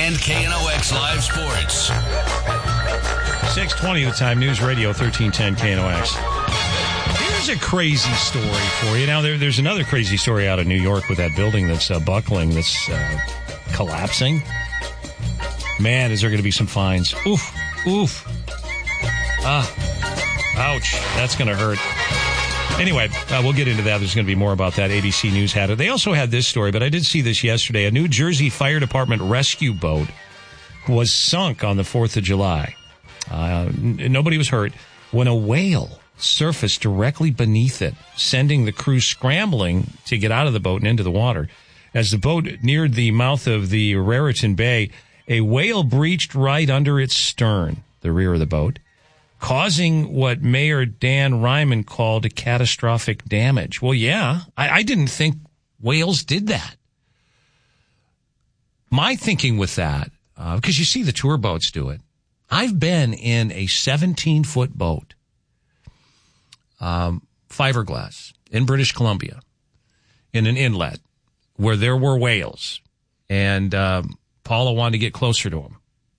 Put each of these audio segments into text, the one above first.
1310 KNOX Live Sports. 6:20 the time. News Radio 1310 KNOX. Here's a crazy story for you. Now, there's another crazy story out of New York with that building that's buckling, that's collapsing. Man, is there going to be some fines. Oof. Ouch. That's going to hurt. Anyway, we'll get into that. There's going to be more about that. ABC News had it. They also had this story, but I did see this yesterday. A New Jersey Fire Department rescue boat was sunk on the 4th of July. Nobody was hurt when a whale surfaced directly beneath it, sending the crew scrambling to get out of the boat and into the water. As the boat neared the mouth of the Raritan Bay, a whale breached right under its stern, the rear of the boat, causing what Mayor Dan Ryman called a catastrophic damage. Well, yeah, I didn't think whales did that. My thinking with that, because you see the tour boats do it. I've been in a 17-foot boat, fiberglass, in British Columbia, in an inlet where there were whales, and Paula wanted to get closer to them.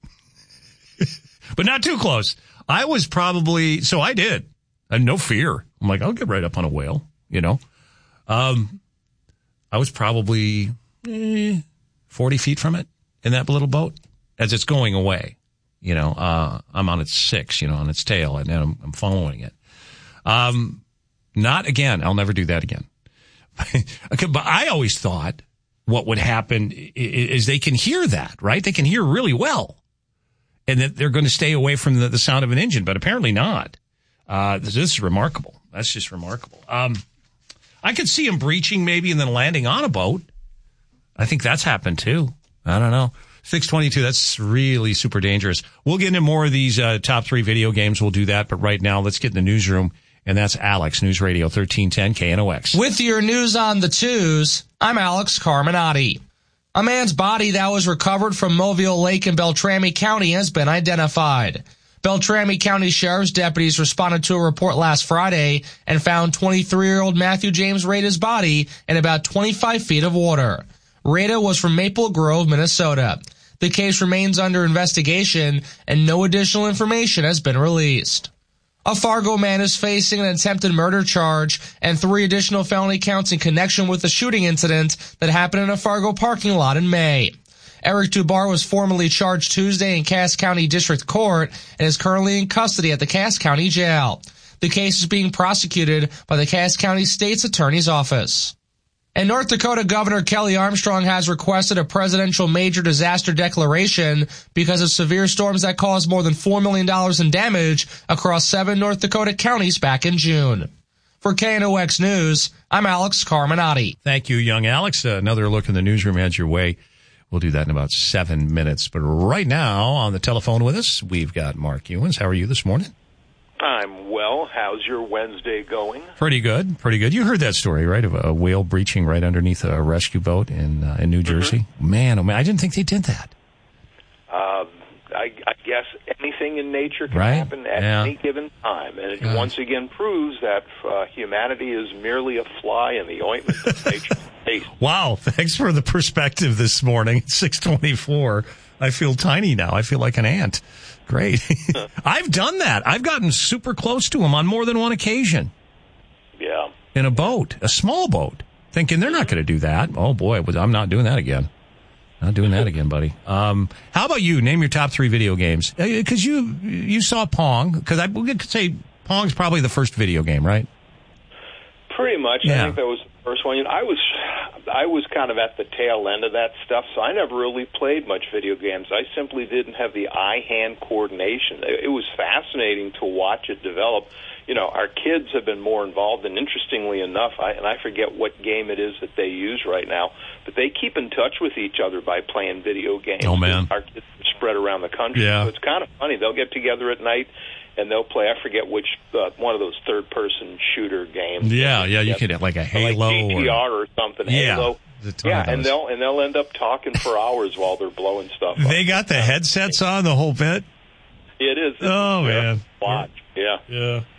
But not too close. I was probably, so I did. I had no fear. I'm like, I'll get right up on a whale, you know. I was probably 40 feet from it in that little boat as it's going away. You know, I'm on its 6, on its tail, and then I'm following it. Not again. I'll never do that again. Okay, but I always thought what would happen is they can hear that, right? They can hear really well. And that they're going to stay away from the sound of an engine, but apparently not. This is remarkable. That's just remarkable. I could see them breaching maybe and then landing on a boat. I think that's happened too. I don't know. 622, that's really super dangerous. We'll get into more of these top 3 video games. We'll do that. But right now, let's get in the newsroom. And that's Alex, News Radio 1310 KNOX. With your news on the 2s, I'm Alex Carminati. A man's body that was recovered from Mobile Lake in Beltrami County has been identified. Beltrami County Sheriff's deputies responded to a report last Friday and found 23-year-old Matthew James Rada's body in about 25 feet of water. Rada was from Maple Grove, Minnesota. The case remains under investigation and no additional information has been released. A Fargo man is facing an attempted murder charge and 3 additional felony counts in connection with the shooting incident that happened in a Fargo parking lot in May. Eric Dubar was formally charged Tuesday in Cass County District Court and is currently in custody at the Cass County Jail. The case is being prosecuted by the Cass County State's Attorney's Office. And North Dakota Governor Kelly Armstrong has requested a presidential major disaster declaration because of severe storms that caused more than $4 million in damage across 7 North Dakota counties back in June. For KNOX News, I'm Alex Carminati. Thank you, young Alex. Another look in the newsroom heads your way. We'll do that in about 7 minutes. But right now, on the telephone with us, we've got Mark Ewens. How are you this morning? I'm well. How's your Wednesday going? Pretty good. You heard that story, right, of a whale breaching right underneath a rescue boat in New Jersey? Mm-hmm. Man, oh man, I didn't think they did that. I guess anything in nature can happen at any given time. And it once again proves that humanity is merely a fly in the ointment of nature's face. Wow, thanks for the perspective this morning. 6:24. I feel tiny now. I feel like an ant. Great. I've done that. I've gotten super close to them on more than one occasion. Yeah. In a boat, a small boat, thinking they're not going to do that. Oh, boy, I'm not doing that again. Not doing that again, buddy. How about you? Name your top 3 video games. Because you saw Pong. Because I would say Pong's probably the first video game, right? Pretty much. Yeah. I think that was the first one. I was kind of at the tail end of that stuff, so I never really played much video games. I simply didn't have the eye-hand coordination. It was fascinating to watch it develop. Our kids have been more involved, and interestingly enough, I forget what game it is that they use right now, but they keep in touch with each other by playing video games. Oh, man. Our kids are spread around the country, so it's kind of funny. They'll get together at night, and they'll play, I forget which, one of those third-person shooter games. Yeah, you could have like a Halo. Like GTR or something, Halo. Yeah, and they'll end up talking for hours while they're blowing stuff up. They got the headsets on, the whole bit? It is. Oh, man. Watch, yeah.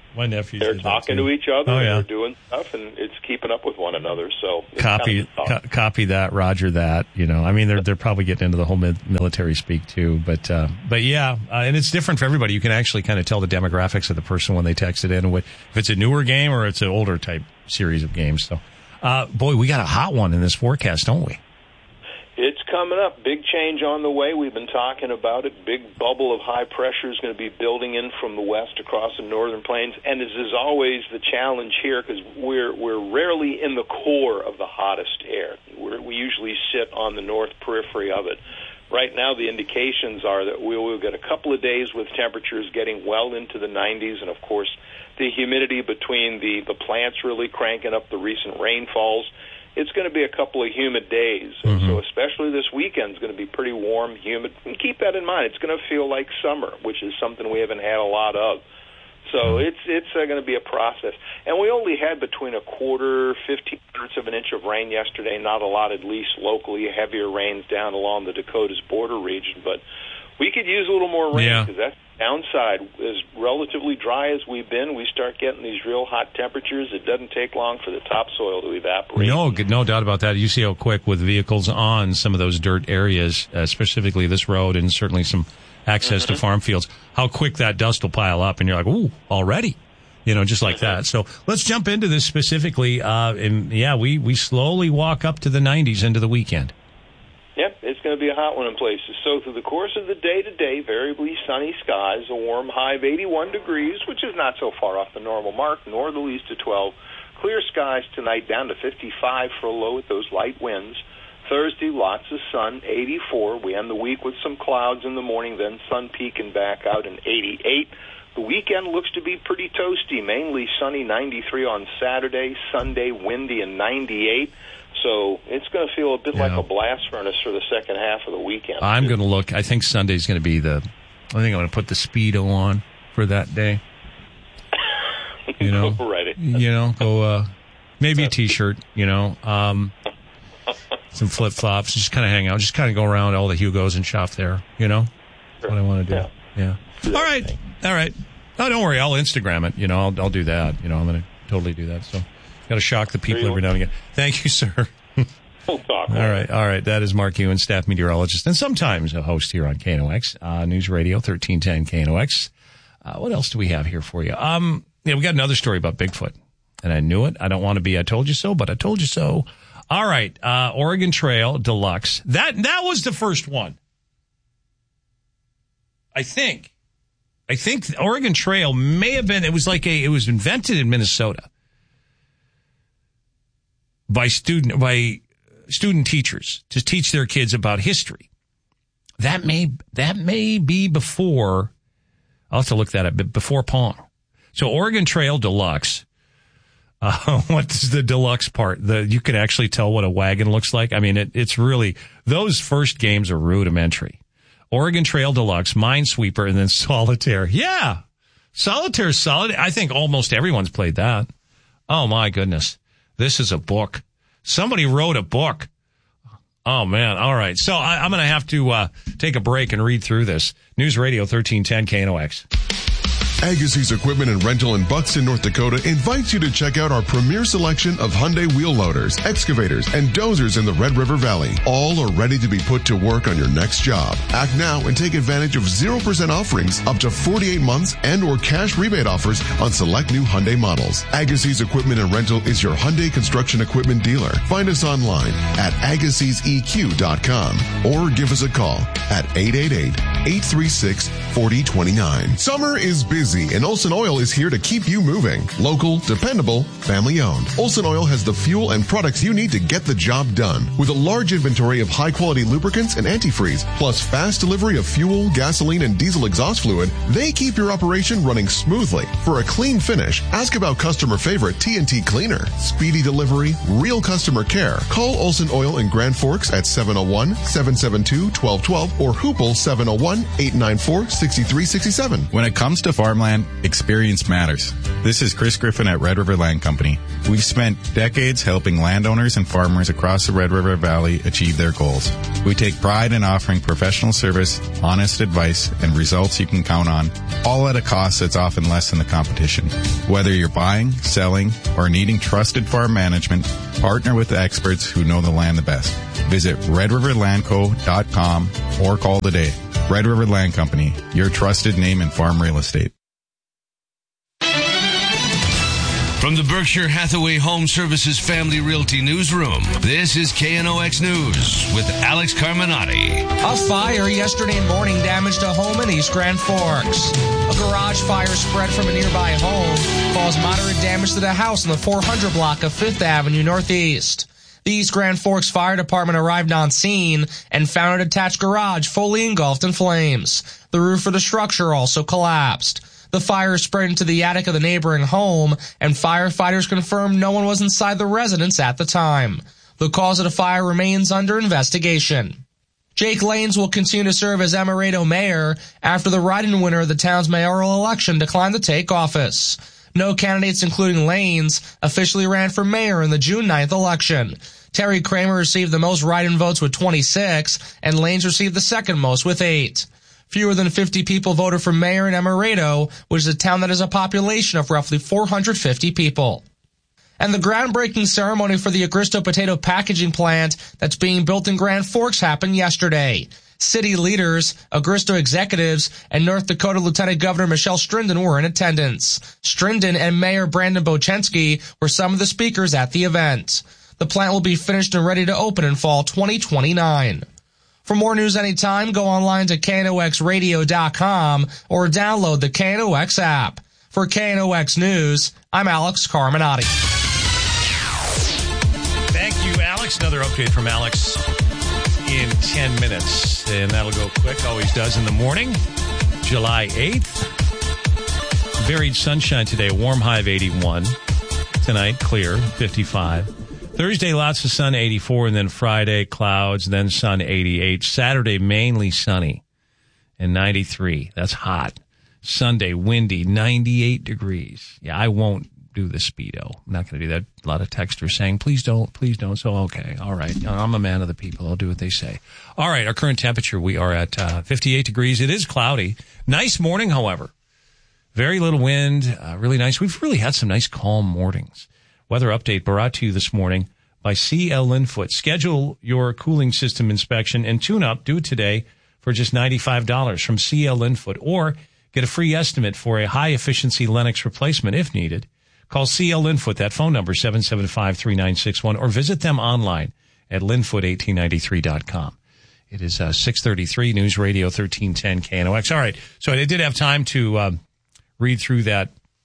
My nephews. They're talking to each other. Oh, yeah. They're doing stuff, and it's keeping up with one another. So it's copy that, Roger that. I mean, they're probably getting into the whole military speak too. But yeah, and it's different for everybody. You can actually kind of tell the demographics of the person when they text it in, if it's a newer game or it's an older type series of games. So, boy, we got a hot one in this forecast, don't we? It's coming up. Big change on the way. We've been talking about it. Big bubble of high pressure is going to be building in from the west across the northern plains. And this is always the challenge here because we're rarely in the core of the hottest air. We usually sit on the north periphery of it. Right now, the indications are that we will get a couple of days with temperatures getting well into the 90s. And, of course, the humidity between the plants really cranking up the recent rainfalls. It's going to be a couple of humid days. Mm-hmm. So especially this weekend is going to be pretty warm, humid. And keep that in mind. It's going to feel like summer, which is something we haven't had a lot of. So it's going to be a process. And we only had between a quarter, 15/3 of an inch of rain yesterday. Not a lot, at least locally. Heavier rains down along the Dakotas border region. But we could use a little more rain because that's the downside. As relatively dry as we've been, we start getting these real hot temperatures. It doesn't take long for the topsoil to evaporate. No doubt about that. You see how quick with vehicles on some of those dirt areas, specifically this road and certainly some access to farm fields, how quick that dust will pile up. And you're like, ooh, already. Just like that. So let's jump into this specifically. We slowly walk up to the 90s into the weekend. Yep, it's going to be a hot one in places. So through the course of the day today, variably sunny skies, a warm high of 81 degrees, which is not so far off the normal mark, northerlies to 12. Clear skies tonight down to 55 for a low with those light winds. Thursday, lots of sun, 84. We end the week with some clouds in the morning, then sun peaking back out in 88. The weekend looks to be pretty toasty, mainly sunny, 93 on Saturday, Sunday, windy, and 98. So it's going to feel a bit like a blast furnace for the second half of the weekend. I'm going to look. I think Sunday's going to be I think I'm going to put the Speedo on for that day. Go right it. Maybe a T-shirt, some flip-flops, just kind of hang out, just kind of go around all the Hugos and shop there, That's what I want to do. Yeah. All right. Oh, don't worry. I'll Instagram it. I'll do that. I'm going to totally do that. So got to shock the people every now and again. Thank you, sir. We'll talk. All right. That is Mark Ewan, staff meteorologist, and sometimes a host here on KNOX, News Radio 1310 KNOX. What else do we have here for you? We got another story about Bigfoot, and I knew it. I don't want to be I told you so, but I told you so. All right. Oregon Trail Deluxe. That was the first one. I think the Oregon Trail may have been, it was invented in Minnesota by student teachers to teach their kids about history. That may be before, I'll have to look that up, but before Pong. So Oregon Trail Deluxe. What's the deluxe part? You can actually tell what a wagon looks like. I mean, it's really, those first games are rudimentary. Oregon Trail Deluxe, Minesweeper, and then Solitaire. Yeah. Solitaire's solid. I think almost everyone's played that. Oh my goodness. This is a book. Somebody wrote a book. Oh man. All right. So I'm going to have to take a break and read through this. News Radio 1310 KNOX. Agassiz Equipment and Rental in Buxton, North Dakota invites you to check out our premier selection of Hyundai wheel loaders, excavators, and dozers in the Red River Valley. All are ready to be put to work on your next job. Act now and take advantage of 0% offerings up to 48 months and or cash rebate offers on select new Hyundai models. Agassiz Equipment and Rental is your Hyundai construction equipment dealer. Find us online at AgassizEQ.com or give us a call at 888-836-4029. Summer is busy and Olson Oil is here to keep you moving. Local, dependable, family owned. Olson Oil has the fuel and products you need to get the job done. With a large inventory of high quality lubricants and antifreeze, plus fast delivery of fuel, gasoline, and diesel exhaust fluid, they keep your operation running smoothly. For a clean finish, ask about customer favorite TNT Cleaner. Speedy delivery, real customer care. Call Olson Oil in Grand Forks at 701-772-1212 or Hoople 701-894-6367. When it comes to farm farmland, experience matters. This is Chris Griffin at Red River Land Company. We've spent decades helping landowners and farmers across the Red River Valley achieve their goals. We take pride in offering professional service, honest advice, and results you can count on, all at a cost that's often less than the competition. Whether you're buying, selling, or needing trusted farm management, partner with the experts who know the land the best. Visit redriverlandco.com or call today. Red River Land Company, your trusted name in farm real estate. From the Berkshire Hathaway Home Services Family Realty Newsroom, this is KNOX News with Alex Carminati. A fire yesterday morning damaged a home in East Grand Forks. A garage fire spread from a nearby home caused moderate damage to the house in the 400 block of 5th Avenue Northeast. The East Grand Forks Fire Department arrived on scene and found a detached garage fully engulfed in flames. The roof of the structure also collapsed. The fire spread into the attic of the neighboring home, and firefighters confirmed no one was inside the residence at the time. The cause of the fire remains under investigation. Jake Lanes will continue to serve as Amaretto mayor after the write-in winner of the town's mayoral election declined to take office. No candidates, including Lanes, officially ran for mayor in the June 9th election. Terry Kramer received the most write-in votes with 26, and Lanes received the second most with 8. Fewer than 50 people voted for mayor in Amaretto, which is a town that has a population of roughly 450 people. And the groundbreaking ceremony for the Agristo potato packaging plant that's being built in Grand Forks happened yesterday. City leaders, Agristo executives, and North Dakota Lieutenant Governor Michelle Strinden were in attendance. Strinden and Mayor Brandon Bochensky were some of the speakers at the event. The plant will be finished and ready to open in fall 2029. For more news anytime, go online to KNOXradio.com or download the KNOX app. For KNOX News, I'm Alex Carminati. Thank you, Alex. Another update from Alex in 10 minutes. And that'll go quick, always does in the morning. July 8th. Varied sunshine today, warm high of 81. Tonight, clear, 55. Thursday, lots of sun, 84, and then Friday, clouds, then sun, 88. Saturday, mainly sunny, and 93. That's hot. Sunday, windy, 98 degrees. Yeah, I won't do the Speedo. I'm not going to do that. A lot of texters saying, please don't. So, okay, all right. I'm a man of the people. I'll do what they say. All right, our current temperature, we are at 58 degrees. It is cloudy. Nice morning, however. Very little wind, really nice. We've really had some nice calm mornings. Weather update brought to you this morning by CL Linfoot. Schedule your cooling system inspection and tune-up. Do it today for just $95 from CL Linfoot. Or get a free estimate for a high-efficiency Lennox replacement if needed. Call CL Linfoot. That phone number, 775-3961. Or visit them online at linfoot1893.com. It is 6:33, News Radio 1310 KNOX. All right, so I did have time to read through that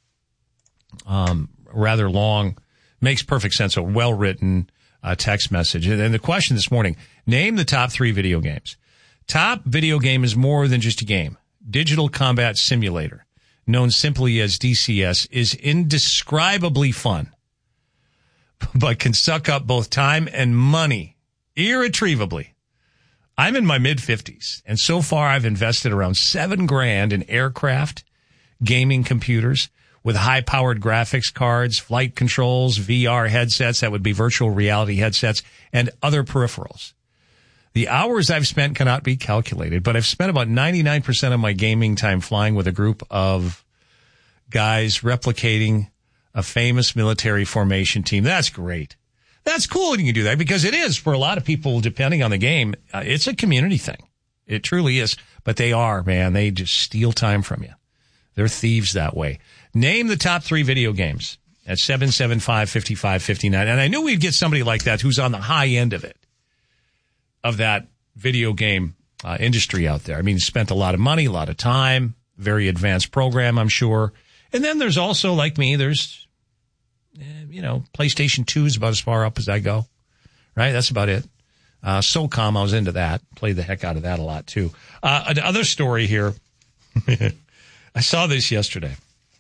rather long, makes perfect sense, a well-written text message. And the question this morning, name the top 3 video games. Top video game is more than just a game. Digital Combat Simulator, known simply as DCS, is indescribably fun, but can suck up both time and money irretrievably. I'm in my mid-50s, and so far I've invested around $7,000 in aircraft, gaming computers, with high-powered graphics cards, flight controls, VR headsets, that would be virtual reality headsets, and other peripherals. The hours I've spent cannot be calculated, but I've spent about 99% of my gaming time flying with a group of guys replicating a famous military formation team. That's great. That's cool when you can do that, because it is, for a lot of people, depending on the game, it's a community thing. It truly is. But they are, man, they just steal time from you. They're thieves that way. Name the top 3 video games at 775-5559. And I knew we'd get somebody like that who's on the high end of it, of that video game industry out there. I mean, spent a lot of money, a lot of time, very advanced program, I'm sure. And then there's also, like me, there's, PlayStation 2 is about as far up as I go, right? That's about it. SOCOM, I was into that. Played the heck out of that a lot, too. Another story here. I saw this yesterday.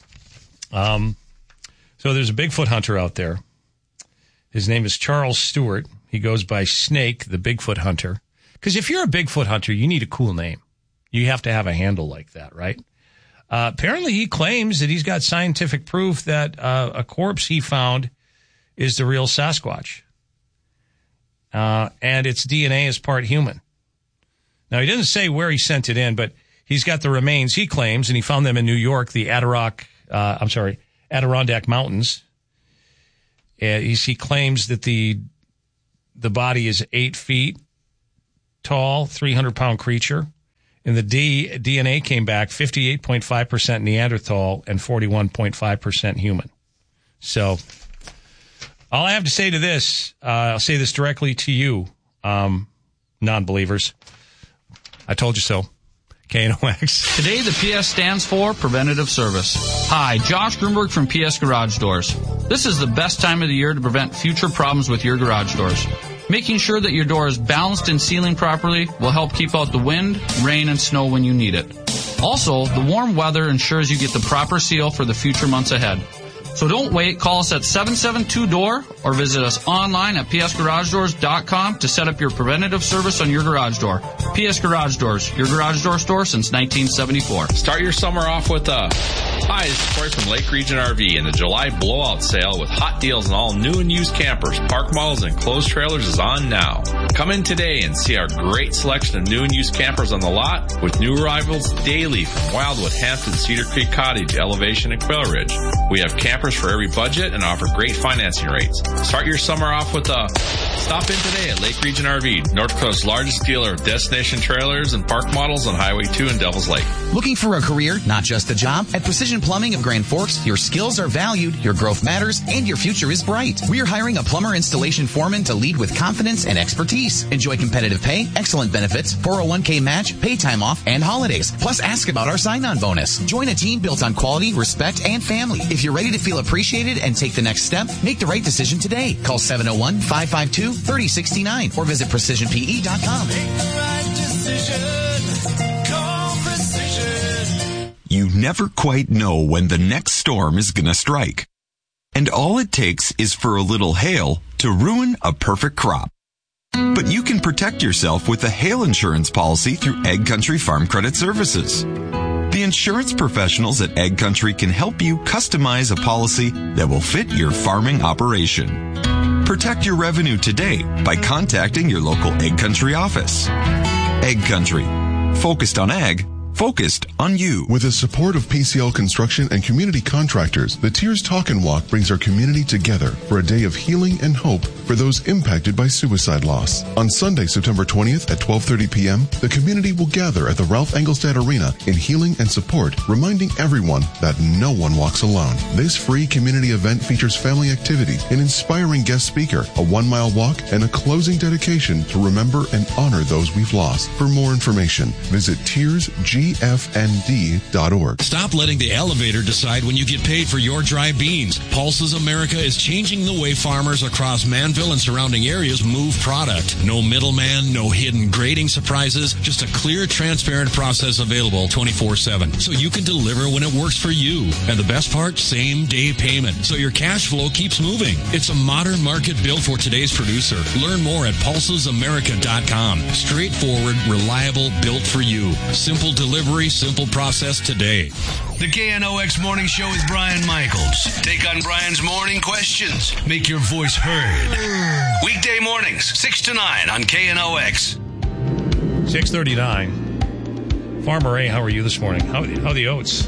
So there's a Bigfoot hunter out there. His name is Charles Stewart. He goes by Snake, the Bigfoot hunter. Because if you're a Bigfoot hunter, you need a cool name. You have to have a handle like that, right? Apparently he claims that he's got scientific proof that a corpse he found is the real Sasquatch. And its DNA is part human. Now, he doesn't say where he sent it in, but he's got the remains, he claims, and he found them in New York, the Adirondack Mountains. He claims that the body is 8 feet tall, 300-pound creature. And the DNA came back 58.5% Neanderthal and 41.5% human. So all I have to say to this, I'll say this directly to you, non-believers. I told you so. KNOX. Today, the PS stands for Preventative Service. Hi, Josh Grunberg from PS Garage Doors. This is the best time of the year to prevent future problems with your garage doors. Making sure that your door is balanced and sealing properly will help keep out the wind, rain, and snow when you need it. Also, the warm weather ensures you get the proper seal for the future months ahead. So don't wait. Call us at 772-DOOR or visit us online at psgaragedoors.com to set up your preventative service on your garage door. PS Garage Doors, your garage door store since 1974. Start your summer off with Hi, this is Corey from Lake Region RV, and the July blowout sale with hot deals on all new and used campers, park models, and closed trailers is on now. Come in today and see our great selection of new and used campers on the lot with new arrivals daily from Wildwood, Hampton, Cedar Creek Cottage, Elevation, and Quail Ridge. We have campers for every budget and offer great financing rates. Start your summer off with Stop in today at Lake Region RV, North Coast's largest dealer of destination trailers and park models on Highway 2 in Devils Lake. Looking for a career, not just a job? At Precision Plumbing of Grand Forks, your skills are valued, your growth matters, and your future is bright. We are hiring a plumber installation foreman to lead with confidence and expertise. Enjoy competitive pay, excellent benefits, 401k match, pay time off, and holidays. Plus, ask about our sign-on bonus. Join a team built on quality, respect, and family. If you're ready to feel appreciated and take the next step, make the right decision today. Call 701-552-3069 or visit precisionpe.com. Make the right decision. Call Precision. You never quite know when the next storm is going to strike. And all it takes is for a little hail to ruin a perfect crop. But you can protect yourself with a hail insurance policy through Egg Country Farm Credit Services. The insurance professionals at Egg Country can help you customize a policy that will fit your farming operation. Protect your revenue today by contacting your local Egg Country office. Egg Country. Focused on ag. Focused on you. With the support of PCL Construction and community contractors, the Tears Talk and Walk brings our community together for a day of healing and hope for those impacted by suicide loss. On Sunday, September 20th at 12:30 p.m., the community will gather at the Ralph Engelstad Arena in healing and support, reminding everyone that no one walks alone. This free community event features family activity, an inspiring guest speaker, a 1-mile walk, and a closing dedication to remember and honor those we've lost. For more information, visit tearsgfnd.org. Stop letting the elevator decide when you get paid for your dry beans. Pulses America is changing the way farmers across Manville and surrounding areas move product. No middleman, no hidden grading surprises, just a clear, transparent process available 24/7. So you can deliver when it works for you. And the best part, same-day payment. So your cash flow keeps moving. It's a modern market built for today's producer. Learn more at pulsesamerica.com. Straightforward, reliable, built for you. Simple delivery, simple process today. The KNOX Morning Show with Brian Michaels. Take on Brian's morning questions. Make your voice heard. Weekday mornings, 6 to 9 on KNOX. 6:39. Farmer Ray, how are you this morning? How are the oats?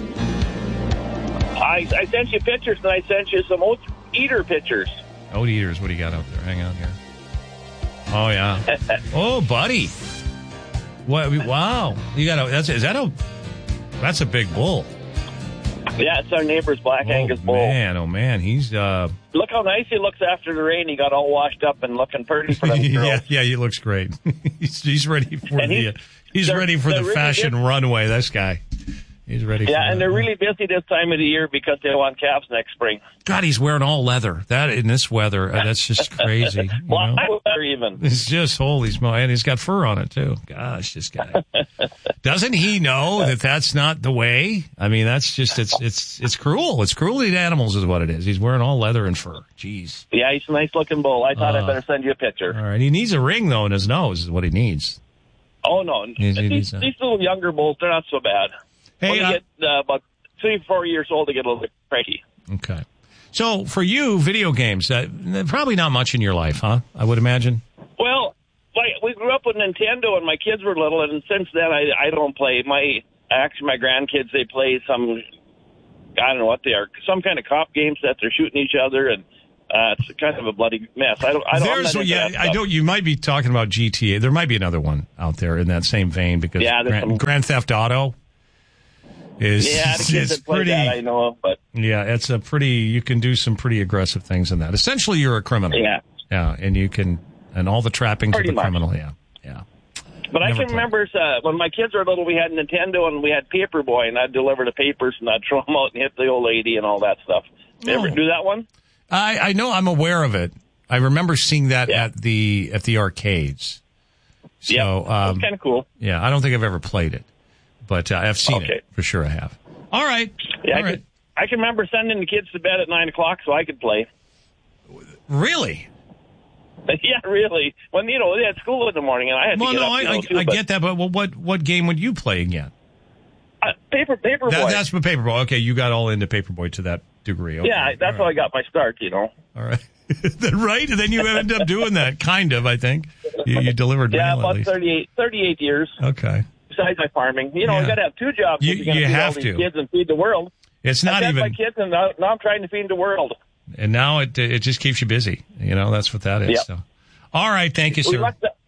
I sent you pictures, and I sent you some oat eater pictures. Oat eaters, what do you got out there? Hang on here. Oh, yeah. Oh, buddy. What? Wow. You got that's a big bull. Yeah, it's our neighbor's Black Angus bull. Oh, man. He's, Look how nice he looks after the rain. He got all washed up and looking pretty for them girls. yeah, he looks great. he's ready for he's ready for the really fashion runway, this guy. He's ready for and they're really busy this time of the year because they want calves next spring. God, he's wearing all leather. That in this weather, that's just crazy. Well, even. It's just holy smoke. And he's got fur on it, too. Gosh, this guy. Doesn't he know that that's not the way? I mean, that's just, it's cruel. It's cruelty to animals is what it is. He's wearing all leather and fur. Jeez. Yeah, he's a nice looking bull. I thought I'd better send you a picture. All right. He needs a ring, though, in his nose is what he needs. Oh, no. These little younger bulls, they're not so bad. Hey, when they get about 3 or 4 years old, they get a little bit cranky. Okay. So for you, video games, probably not much in your life, huh? I would imagine. Well, we grew up with Nintendo, and my kids were little, and since then I don't play. My grandkids, they play some, I don't know what they are, some kind of cop games that they're shooting each other, and it's kind of a bloody mess. I don't. You might be talking about GTA. There might be another one out there in that same vein because Grand Theft Auto is the kids that play pretty. That I know, but it's a pretty. You can do some pretty aggressive things in that. Essentially, you're a criminal. Yeah, and you can, and all the trappings pretty of a criminal. much. Yeah. But I can remember when my kids were little, we had Nintendo and we had Paperboy, and I'd deliver the papers and I'd throw them out and hit the old lady and all that stuff. You ever do that one? I know. I'm aware of it. I remember seeing that at the arcades. So, it's kind of cool. Yeah, I don't think I've ever played it, but I've seen it for sure. I have. All right. Yeah, I can remember sending the kids to bed at 9 o'clock so I could play. Really? Yeah, really. When they had school in the morning, and I had to get up. I get that, but what game would you play again? Paperboy. That's what Paperboy. Okay, you got all into Paperboy to that degree. Okay. Yeah, that's how I got my start. All right. Right? And then you ended up doing that, kind of, I think. You delivered mail, about at least. 38 years. Okay. Besides my farming. You got to have 2 jobs if you're going to feed all these kids and feed the world. It's not I even... my kids, and now I'm trying to feed the world. And now it just keeps you busy. That's what that is. Yep. So. All right, thank you, sir.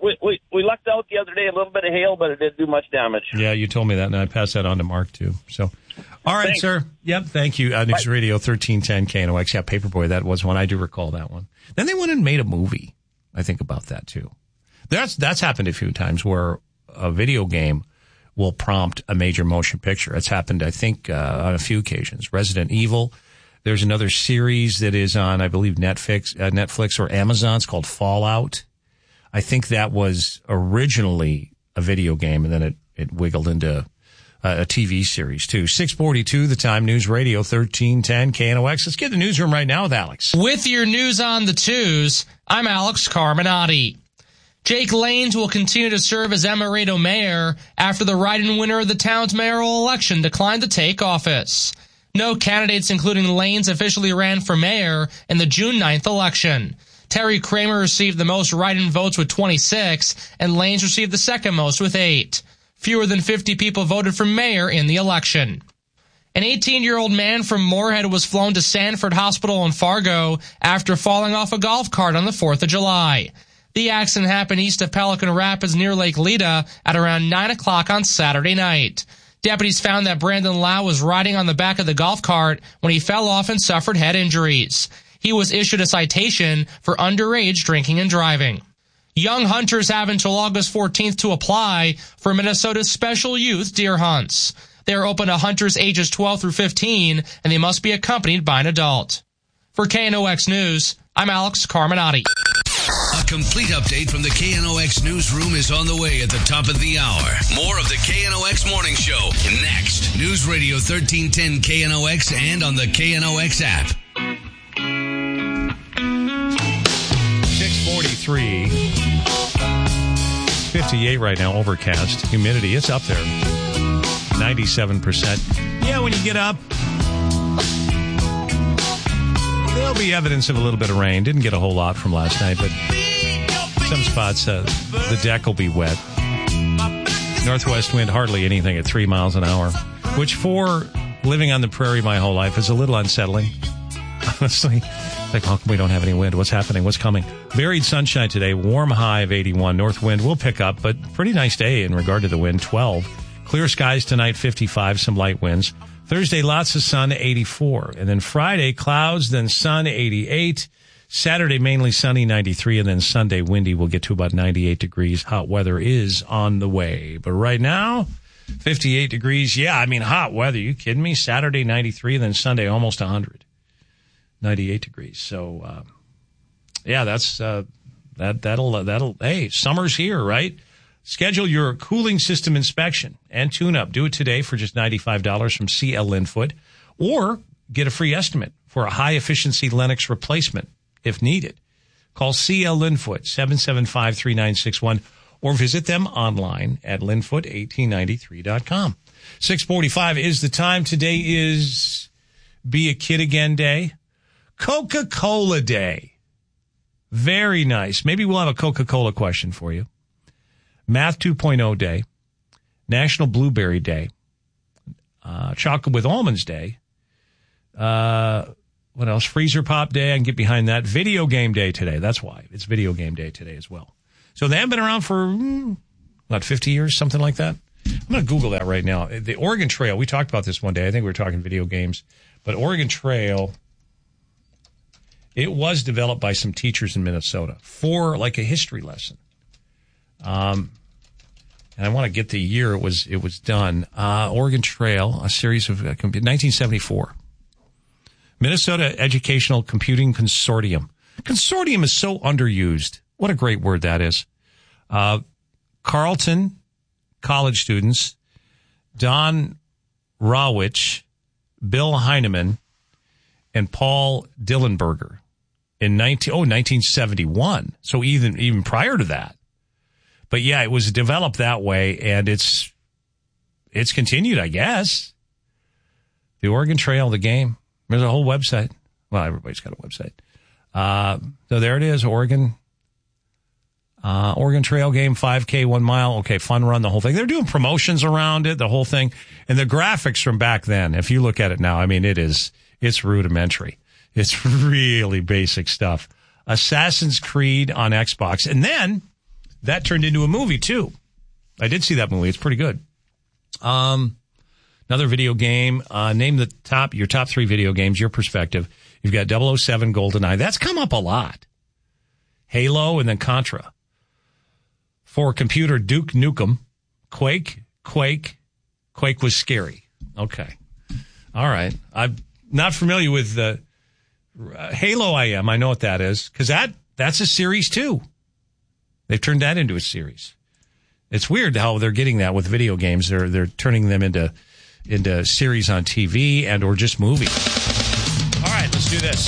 We lucked out the other day, a little bit of hail, but it didn't do much damage. Yeah, you told me that, and I passed that on to Mark, too. So, all right, Thanks. sir. Yep, thank you. News Radio 1310 KNOX. Yeah, Paperboy, that was one. I do recall that one. Then they went and made a movie. I think about that, too. That's happened a few times where a video game will prompt a major motion picture. It's happened, I think, on a few occasions. Resident Evil. There's another series that is on, I believe, Netflix or Amazon. It's called Fallout. I think that was originally a video game, and then it wiggled into a TV series, too. 6:42, the time, News Radio 1310 KNOX. Let's get the newsroom right now with Alex. With your news on the twos, I'm Alex Carminati. Jake Lanes will continue to serve as Emerito mayor after the write-in winner of the town's mayoral election declined to take office. No candidates, including Lanes, officially ran for mayor in the June 9th election. Terry Kramer received the most write-in votes with 26, and Lanes received the second most with 8. Fewer than 50 people voted for mayor in the election. An 18-year-old man from Moorhead was flown to Sanford Hospital in Fargo after falling off a golf cart on the 4th of July. The accident happened east of Pelican Rapids near Lake Leda at around 9 o'clock on Saturday night. Deputies found that Brandon Lau was riding on the back of the golf cart when he fell off and suffered head injuries. He was issued a citation for underage drinking and driving. Young hunters have until August 14th to apply for Minnesota's special youth deer hunts. They are open to hunters ages 12 through 15, and they must be accompanied by an adult. For KNOX News, I'm Alex Carminati. A complete update from the KNOX newsroom is on the way at the top of the hour. More of the KNOX Morning Show next. News Radio 1310 KNOX and on the KNOX app. 6:43. 58 right now, overcast. Humidity, it's up there. 97%. Yeah, when you get up, there'll be evidence of a little bit of rain. Didn't get a whole lot from last night, but some spots, the deck will be wet. Northwest wind, hardly anything at 3 miles an hour, which for living on the prairie my whole life is a little unsettling. Honestly, like, how come we don't have any wind? What's happening? What's coming? Varied sunshine today, warm high of 81. North wind will pick up, but pretty nice day in regard to the wind, 12. Clear skies tonight, 55, some light winds. Thursday, lots of sun, 84. And then Friday, clouds, then sun, 88. Saturday, mainly sunny, 93. And then Sunday, windy, will get to about 98 degrees. Hot weather is on the way. But right now, 58 degrees. Yeah, I mean, hot weather. You kidding me? Saturday, 93. And then Sunday, almost 100. 98 degrees. So, yeah, that's, that'll, hey, summer's here, right? Schedule your cooling system inspection and tune-up. Do it today for just $95 from CL Linfoot, or get a free estimate for a high-efficiency Lennox replacement if needed. Call CL Linfoot, 775-3961, or visit them online at linfoot1893.com. 6:45 is the time. Today is Be a Kid Again Day. Coca-Cola Day. Very nice. Maybe we'll have a Coca-Cola question for you. Math 2.0 Day. National Blueberry Day. Chocolate with Almonds Day. What else? Freezer Pop Day. I can get behind that. Video Game Day today. That's why. It's Video Game Day today as well. So they haven't been around for, 50 years, something like that? I'm going to Google that right now. The Oregon Trail, we talked about this one day. I think we were talking video games. But Oregon Trail, it was developed by some teachers in Minnesota for like a history lesson. And I want to get the year it was done. Oregon Trail, a series of 1974. Minnesota Educational Computing Consortium. Consortium is so underused. What a great word that is. Carleton college students, Don Rawich, Bill Heineman, and Paul Dillenberger in 1971. So even prior to that. But yeah, it was developed that way, and it's continued, I guess. The Oregon Trail, the game. There's a whole website. Well, everybody's got a website. So there it is, Oregon Trail game, 5K, 1 mile. Okay, fun run, the whole thing. They're doing promotions around it, the whole thing. And the graphics from back then, if you look at it now, I mean, it's rudimentary. It's really basic stuff. Assassin's Creed on Xbox. And then that turned into a movie, too. I did see that movie. It's pretty good. Another video game. Name your top 3 video games, your perspective. You've got 007 GoldenEye. That's come up a lot. Halo and then Contra. For computer, Duke Nukem. Quake was scary. Okay. All right. I'm not familiar with Halo. I know what that is. Because that's a series, too. They've turned that into a series. It's weird how they're getting that with video games. They're turning them into series on TV and or just movies. All right, let's do this.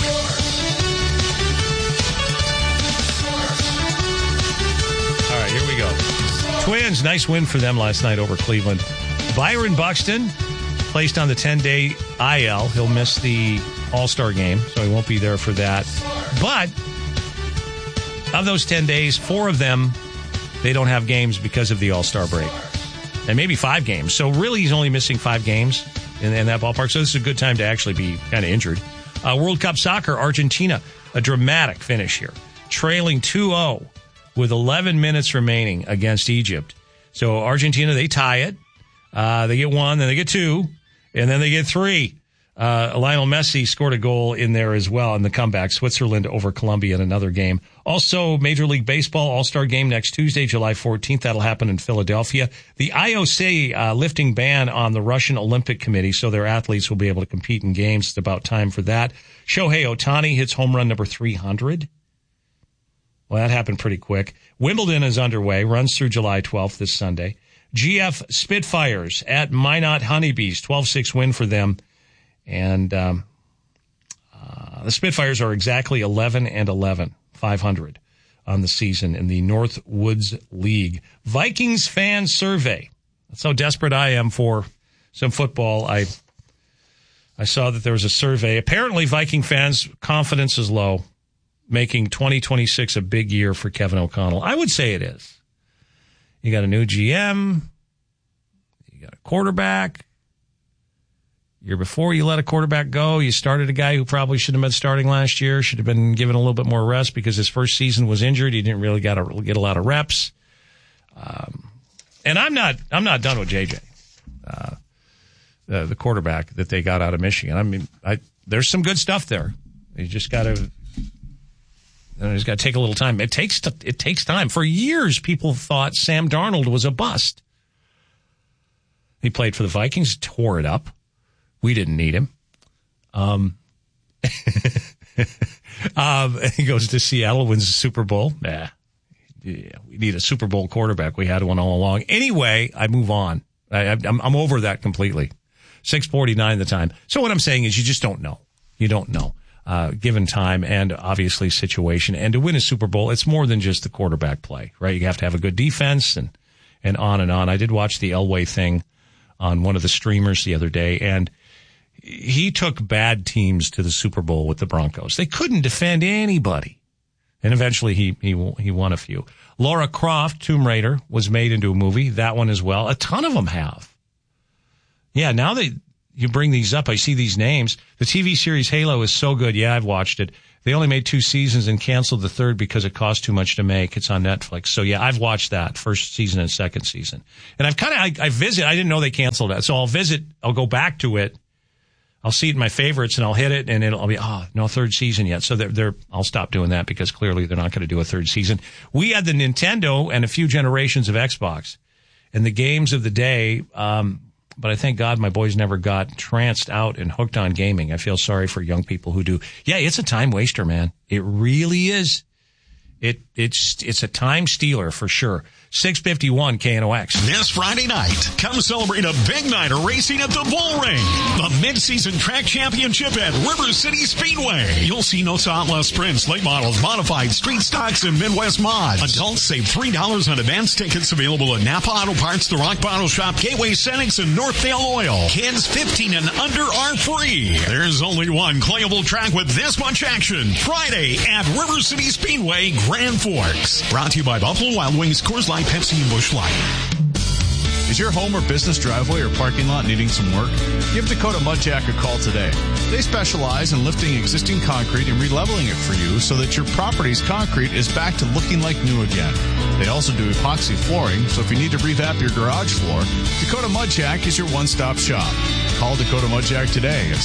All right, here we go. Twins, nice win for them last night over Cleveland. Byron Buxton placed on the 10-day IL. He'll miss the All-Star game, so he won't be there for that. But of those 10 days, 4 of them, they don't have games because of the All-Star break. And maybe 5 games. So really he's only missing 5 games in that ballpark. So this is a good time to actually be kind of injured. World Cup Soccer, Argentina, a dramatic finish here. Trailing 2-0 with 11 minutes remaining against Egypt. So Argentina, they tie it. They get 1, then they get 2, and then they get 3. Lionel Messi scored a goal in there as well in the comeback. Switzerland over Colombia in another game. Also, Major League Baseball All-Star Game next Tuesday, July 14th. That'll happen in Philadelphia. The IOC lifting ban on the Russian Olympic Committee, so their athletes will be able to compete in games. It's about time for that. Shohei Ohtani hits home run number 300. Well, that happened pretty quick. Wimbledon is underway, runs through July 12th this Sunday. GF Spitfires at Minot Honeybees, 12-6 win for them. And the Spitfires are exactly 11-11, 500 on the season in the Northwoods League. Vikings fan survey. That's how desperate I am for some football. I saw that there was a survey. Apparently, Viking fans' confidence is low, making 2026 a big year for Kevin O'Connell. I would say it is. You got a new GM. You got a quarterback. Year before you let a quarterback go, you started a guy who probably should have been starting last year, should have been given a little bit more rest because his first season was injured. He didn't really get a lot of reps. And I'm not done with JJ, the quarterback that they got out of Michigan. I mean, there's some good stuff there. You just got to take a little time. It takes time. For years, people thought Sam Darnold was a bust. He played for the Vikings, tore it up. We didn't need him. He goes to Seattle, wins the Super Bowl. Yeah, we need a Super Bowl quarterback. We had one all along. Anyway, I move on. I'm over that completely. 6:49 the time. So what I'm saying is you just don't know. You don't know. Given time and obviously situation. And to win a Super Bowl, it's more than just the quarterback play, right? You have to have a good defense and on and on. I did watch the Elway thing on one of the streamers the other day, and he took bad teams to the Super Bowl with the Broncos. They couldn't defend anybody. And eventually he won a few. Lara Croft, Tomb Raider, was made into a movie. That one as well. A ton of them have. Yeah, now that you bring these up, I see these names. The TV series Halo is so good. Yeah, I've watched it. They only made 2 seasons and canceled the third because it cost too much to make. It's on Netflix. So yeah, I've watched that first season and second season. And I visit. I didn't know they canceled that. So I'll go back to it. I'll see it in my favorites and I'll hit it and I'll be, no third season yet. So I'll stop doing that because clearly they're not going to do a third season. We had the Nintendo and a few generations of Xbox and the games of the day. But I thank God my boys never got tranced out and hooked on gaming. I feel sorry for young people who do. Yeah, it's a time waster, man. It really is. It's a time stealer for sure. 651 KNOX. This Friday night, come celebrate a big night of racing at the Bull Ring. The mid-season track championship at River City Speedway. You'll see no less sprints, late models, modified, street stocks, and Midwest mods. Adults save $3 on advance tickets available at Napa Auto Parts, The Rock Bottle Shop, Gateway Cenex, and Northdale Oil. Kids 15 and under are free. There's only one playable track with this much action. Friday at River City Speedway, Grand Forks. Brought to you by Buffalo Wild Wings, Coors Light, Pepsi, and Busch Light. Is your home or business driveway or parking lot needing some work? Give Dakota Mudjack a call today. They specialize in lifting existing concrete and releveling it for you so that your property's concrete is back to looking like new again. They also do epoxy flooring, so if you need to revamp your garage floor, Dakota Mudjack is your one-stop shop. Call Dakota Mudjack today at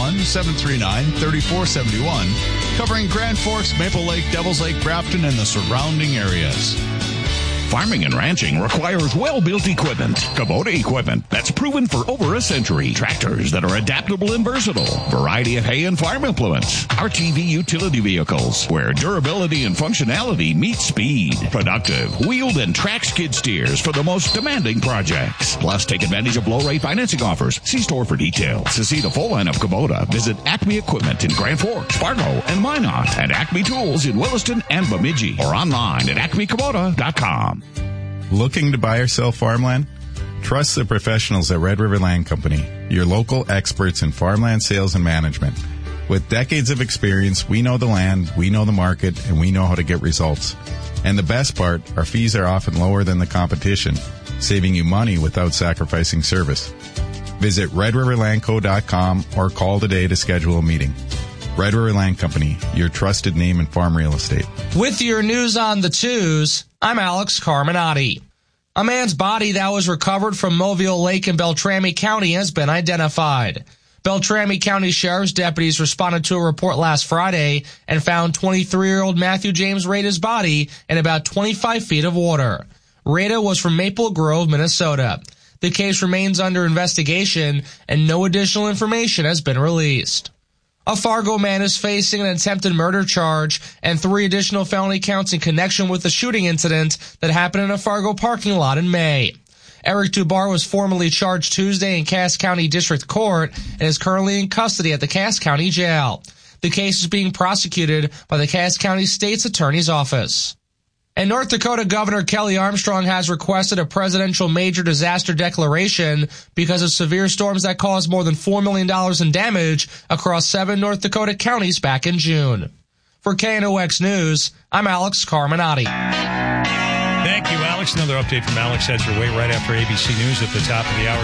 701-739-3471, covering Grand Forks, Maple Lake, Devils Lake, Grafton, and the surrounding areas. Farming and ranching requires well-built equipment. Kubota equipment that's proven for over a century. Tractors that are adaptable and versatile. Variety of hay and farm implements. RTV utility vehicles where durability and functionality meet speed. Productive, wheeled, and track skid steers for the most demanding projects. Plus, take advantage of low-rate financing offers. See store for details. To see the full line of Kubota, visit Acme Equipment in Grand Forks, Fargo, and Minot, and Acme Tools in Williston and Bemidji, or online at acmekubota.com. Looking to buy or sell farmland? Trust the professionals at Red River Land Company, your local experts in farmland sales and management. With decades of experience, we know the land, we know the market, and we know how to get results. And the best part, our fees are often lower than the competition, saving you money without sacrificing service. Visit redriverlandco.com or call today to schedule a meeting. Red River Land Company, your trusted name in farm real estate. With your news on the twos, I'm Alex Carminati. A man's body that was recovered from Mobile Lake in Beltrami County has been identified. Beltrami County Sheriff's deputies responded to a report last Friday and found 23-year-old Matthew James Rada's body in about 25 feet of water. Rada was from Maple Grove, Minnesota. The case remains under investigation and no additional information has been released. A Fargo man is facing an attempted murder charge and 3 additional felony counts in connection with the shooting incident that happened in a Fargo parking lot in May. Eric Dubar was formally charged Tuesday in Cass County District Court and is currently in custody at the Cass County Jail. The case is being prosecuted by the Cass County State's Attorney's Office. And North Dakota Governor Kelly Armstrong has requested a presidential major disaster declaration because of severe storms that caused more than $4 million in damage across 7 North Dakota counties back in June. For KNOX News, I'm Alex Carminati. Thank you, Alex. Another update from Alex heads your way right after ABC News at the top of the hour.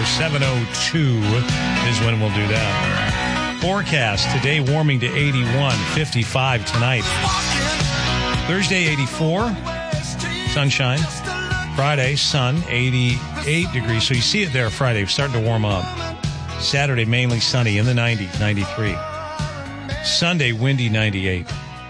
7:02 is when we'll do that. Forecast today warming to 81, 55 tonight. Thursday, 84. Sunshine. Friday, sun, 88 degrees. So you see it there Friday, starting to warm up. Saturday, mainly sunny in the 90s, 93. Sunday, windy, 98.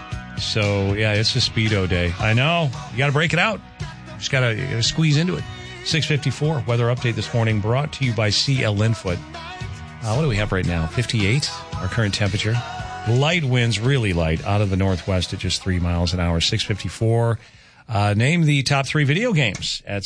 So, yeah, it's a Speedo day. I know. You got to break it out. Just got to squeeze into it. 6:54, weather update this morning brought to you by CL Linfoot. What do we have right now? 58, our current temperature. Light winds, really light, out of the northwest at just 3 miles an hour. 6:54. Name the top 3 video games at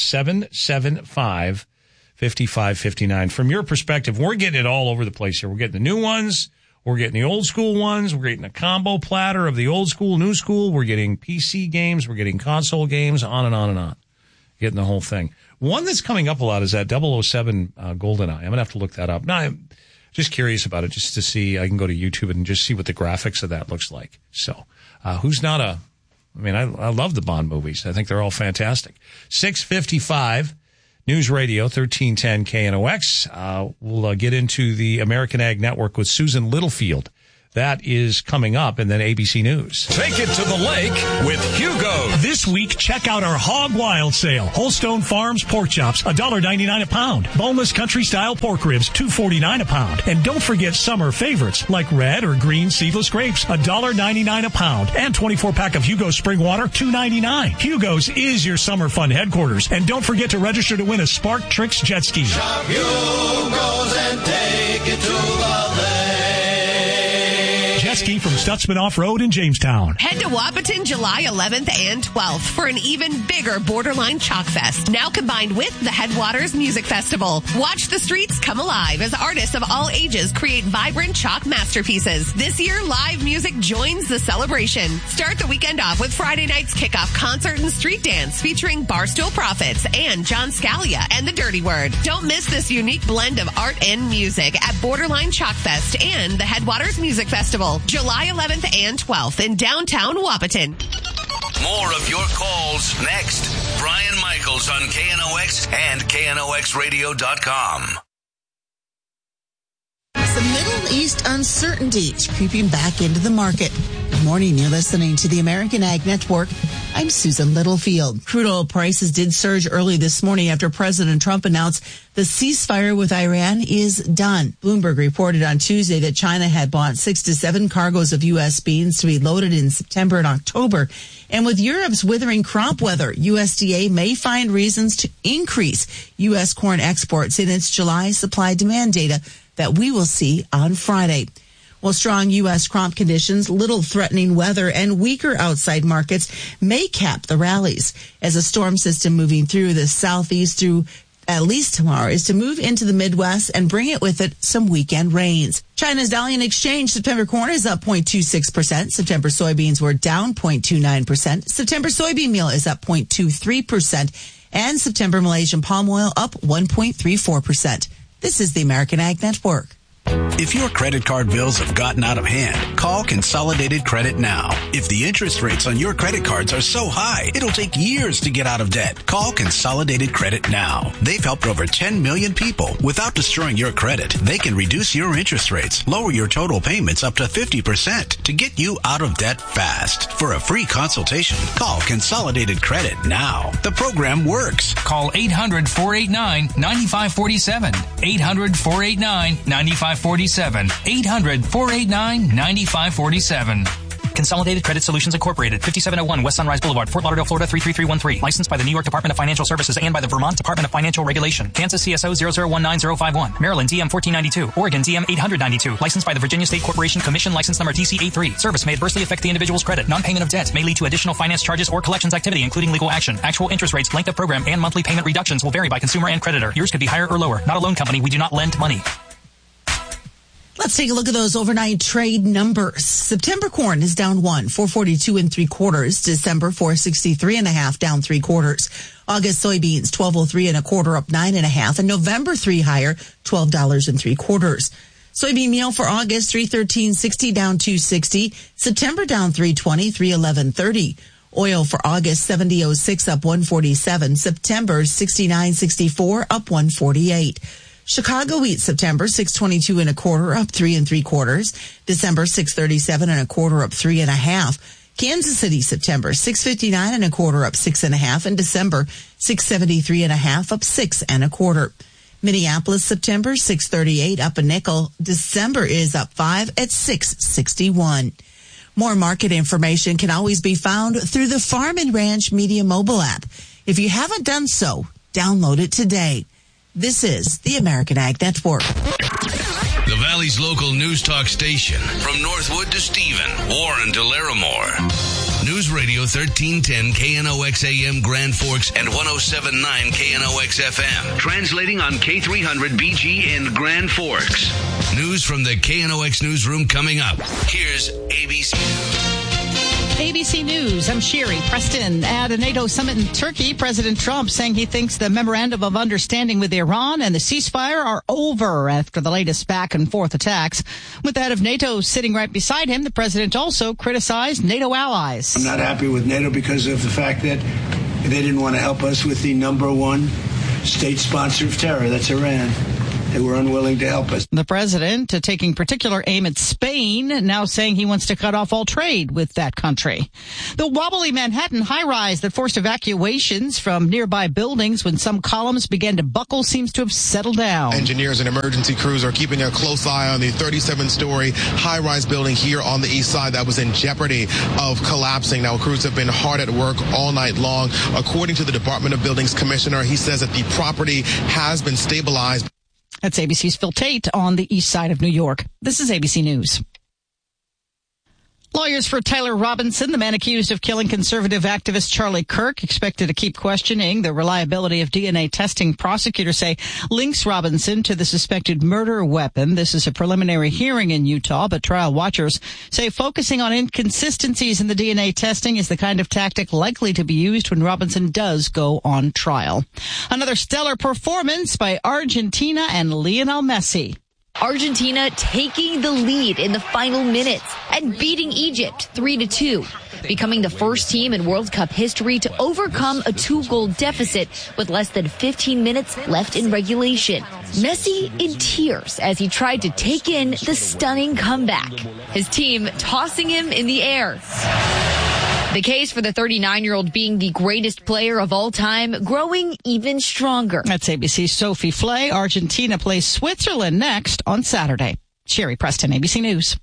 775-5559. From your perspective, we're getting it all over the place here. We're getting the new ones. We're getting the old school ones. We're getting a combo platter of the old school, new school. We're getting PC games. We're getting console games, on and on and on. getting the whole thing. One that's coming up a lot is that 007 GoldenEye. I'm going to have to look that up. No, I'm just curious about it, just to see. I can go to YouTube and just see what the graphics of that looks like. So, who's not a... I mean, I love the Bond movies. I think they're all fantastic. 6:55, News Radio, 1310 KNOX. We'll get into the American Ag Network with Susan Littlefield. That is coming up, and then ABC News. Take it to the lake with Hugo. This week, check out our Hog Wild sale. Holstone Farms pork chops, $1.99 a pound. Boneless country-style pork ribs, $2.49 a pound. And don't forget summer favorites like red or green seedless grapes, $1.99 a pound. And 24-pack of Hugo's Spring Water, $2.99. Hugo's is your summer fun headquarters. And don't forget to register to win a Spark Tricks jet ski. Shop Hugo's and take it to the lake. Jet ski from Stutzman Off-Road in Jamestown. Head to Wapaton July 11th and 12th for an even bigger Borderline Chalk Fest, now combined with the Headwaters Music Festival. Watch the streets come alive as artists of all ages create vibrant chalk masterpieces. This year, live music joins the celebration. Start the weekend off with Friday night's kickoff concert and street dance featuring Barstool Prophets and John Scalia and the Dirty Word. Don't miss this unique blend of art and music at Borderline Chalk Fest and the Headwaters Music Festival, July 11th and 12th in downtown Wapaton. More of your calls next. Brian Michaels on KNOX and KNOXradio.com. Some Middle East uncertainty is creeping back into the market. Good morning. You're listening to the American Ag Network. I'm Susan Littlefield. Crude oil prices did surge early this morning after President Trump announced the ceasefire with Iran is done. Bloomberg reported on Tuesday that China had bought 6 to 7 cargoes of U.S. beans to be loaded in September and October. And with Europe's withering crop weather, USDA may find reasons to increase U.S. corn exports in its July supply-demand data that we will see on Friday. Well, strong U.S. crop conditions, little threatening weather, and weaker outside markets may cap the rallies as a storm system moving through the southeast through at least tomorrow is to move into the Midwest and bring it with it some weekend rains. China's Dalian Exchange September corn is up 0.26%. September soybeans were down 0.29%. September soybean meal is up 0.23%. And September Malaysian palm oil up 1.34%. This is the American Ag Network. If your credit card bills have gotten out of hand, call Consolidated Credit now. If the interest rates on your credit cards are so high, it'll take years to get out of debt. Call Consolidated Credit now. They've helped over 10 million people. Without destroying your credit, they can reduce your interest rates, lower your total payments up to 50% to get you out of debt fast. For a free consultation, call Consolidated Credit now. The program works. Call 800-489-9547. 800-489-9547. 800-489-9547. Consolidated Credit Solutions Incorporated, 5701 West Sunrise Boulevard, Fort Lauderdale, Florida 33313. Licensed by the New York Department of Financial Services and by the Vermont Department of Financial Regulation. Kansas CSO 0019051. Maryland DM 1492. Oregon DM 892. Licensed by the Virginia State Corporation Commission, license number TC83. Service may adversely affect the individual's credit. Non-payment of debt may lead to additional finance charges or collections activity, including legal action. Actual interest rates, length of program, and monthly payment reductions will vary by consumer and creditor. Yours could be higher or lower. Not a loan company. We do not lend money. Let's take a look at those overnight trade numbers. September corn is down 442 3/4. December 463 1/2, down 3/4. August soybeans 1203 1/4, up 9 1/2, and November 3 higher, $12 3/4. Soybean meal for August 313.60, down 260. September down 320, 311.30. Oil for August 70.06, up 147. September 69.64, up 148. Chicago wheat September 622 1/4, up 3 3/4. December 637 1/4, up 3 1/2. Kansas City September 659 1/4, up 6 1/2, and December 673 1/2, up 6 1/4. Minneapolis September 638, up a nickel. December is up 5 at 661. More market information can always be found through the Farm and Ranch Media mobile app. If you haven't done so, download it today. This is the American Ag Network. The Valley's local news talk station. From Northwood to Stephen, Warren to Larimore. News Radio 1310 KNOX AM Grand Forks and 107.9 KNOX FM. Translating on K300 BG in Grand Forks. News from the KNOX newsroom coming up. Here's ABC News. ABC News, I'm Sherry Preston. At a NATO summit in Turkey, President Trump saying he thinks the memorandum of understanding with Iran and the ceasefire are over after the latest back and forth attacks. With the head of NATO sitting right beside him, the president also criticized NATO allies. I'm not happy with NATO because of the fact that they didn't want to help us with the number one state sponsor of terror, that's Iran. They were unwilling to help us. The president taking particular aim at Spain, now saying he wants to cut off all trade with that country. The wobbly Manhattan high-rise that forced evacuations from nearby buildings when some columns began to buckle seems to have settled down. Engineers and emergency crews are keeping a close eye on the 37-story high-rise building here on the east side that was in jeopardy of collapsing. Now, crews have been hard at work all night long. According to the Department of Buildings Commissioner, he says that the property has been stabilized. That's ABC's Phil Tate on the east side of New York. This is ABC News. Lawyers for Tyler Robinson, the man accused of killing conservative activist Charlie Kirk, expected to keep questioning the reliability of DNA testing. Prosecutors say links Robinson to the suspected murder weapon. This is a preliminary hearing in Utah, but trial watchers say focusing on inconsistencies in the DNA testing is the kind of tactic likely to be used when Robinson does go on trial. Another stellar performance by Argentina and Lionel Messi. Argentina taking the lead in the final minutes and beating Egypt 3-2, becoming the first team in World Cup history to overcome a 2-goal deficit with less than 15 minutes left in regulation. Messi in tears as he tried to take in the stunning comeback, his team tossing him in the air. The case for the 39-year-old being the greatest player of all time growing even stronger. That's ABC's Sophie Flay. Argentina plays Switzerland next on Saturday. Sherry Preston, ABC News.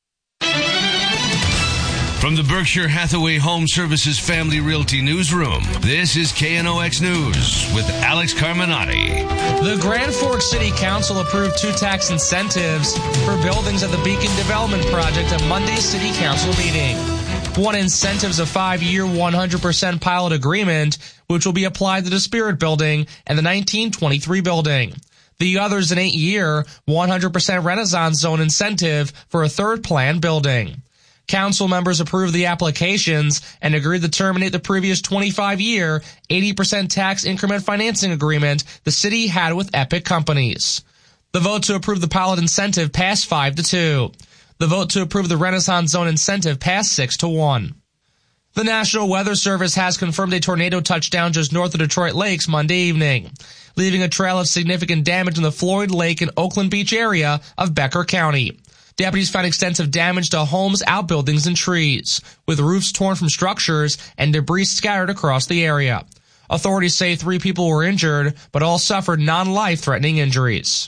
From the Berkshire Hathaway Home Services Family Realty Newsroom, this is KNOX News with Alex Carminati. The Grand Forks City Council approved 2 tax incentives for buildings at the Beacon Development Project at Monday's City Council meeting. One incentive is a 5-year, 100% pilot agreement, which will be applied to the Spirit Building and the 1923 building. The other is an 8-year, 100% Renaissance Zone incentive for a third planned building. Council members approved the applications and agreed to terminate the previous 25-year, 80% tax increment financing agreement the city had with Epic Companies. The vote to approve the pilot incentive passed 5-2. The vote to approve the Renaissance Zone incentive passed 6-1. The National Weather Service has confirmed a tornado touchdown just north of Detroit Lakes Monday evening, leaving a trail of significant damage in the Floyd Lake and Oakland Beach area of Becker County. Deputies found extensive damage to homes, outbuildings, and trees, with roofs torn from structures and debris scattered across the area. Authorities say 3 people were injured, but all suffered non-life-threatening injuries.